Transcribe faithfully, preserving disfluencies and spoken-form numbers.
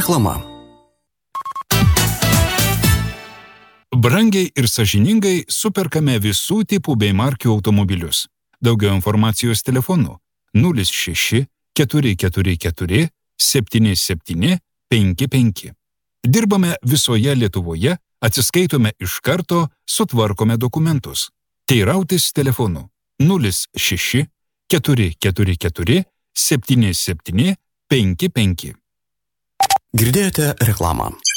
Reklama. Brangiai ir sąžiningai superkame visų tipų bei markių automobilius. Daugiau informacijos telefonu nulis šeši keturi keturi keturi septyni septyni penki penki. Dirbame visoje Lietuvoje, atsiskaitome iš karto, sutvarkome dokumentus. Teirautis telefonu nulis šeši keturi keturi keturi septyni septyni penki penki. Girdėjote reklamą.